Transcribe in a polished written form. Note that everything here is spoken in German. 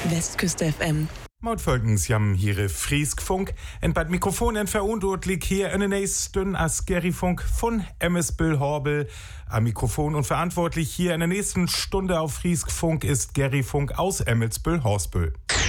Westküste FM. Mautfolgens jam hier Frieskfunk. En bei Mikrofonen verantwortlich hier in der nächsten as Gerryfunk von MS Bill Horbel. Am Mikrofon und verantwortlich hier in der nächsten Stunde auf Frieskfunk ist Gerryfunk aus Emmelsbüll Horsbüll.